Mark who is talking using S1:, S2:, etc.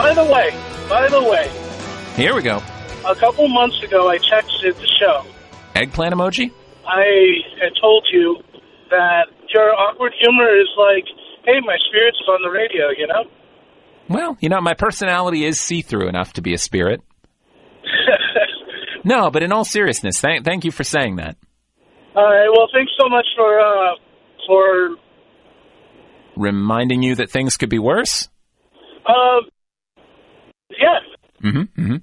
S1: By the way,
S2: Here we go.
S1: a couple months ago I texted the show.
S2: Eggplant emoji?
S1: I had told you that your awkward humor is like, hey, my spirit's on the radio, you know?
S2: Well, my personality is see-through enough to be a spirit. No, but in all seriousness, thank you for saying that.
S1: All right, well, thanks so much for
S2: reminding you that things could be worse?
S1: Yeah.
S2: Mm-hmm.